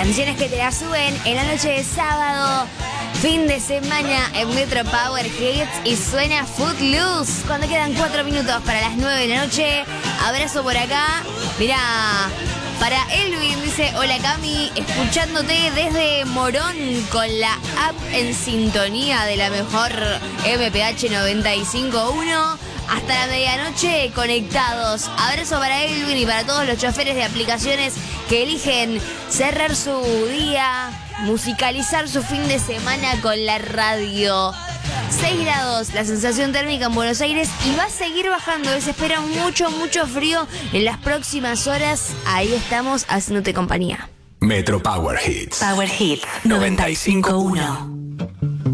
Canciones que te la suben en la noche de sábado, fin de semana en Metro Power Hits y suena Footloose cuando quedan 4 minutos para las 9 de la noche. Abrazo por acá. Mirá, para Elvin dice: hola Cami, escuchándote desde Morón con la app en sintonía de la mejor MPH 95.1. Hasta la medianoche conectados. Abrazo para Elvin y para todos los choferes de aplicaciones que eligen cerrar su día, musicalizar su fin de semana con la radio. 6 grados la sensación térmica en Buenos Aires y va a seguir bajando. Se espera mucho frío en las próximas horas. Ahí estamos haciéndote compañía. Metro Power Hits. Power Hits 95.1.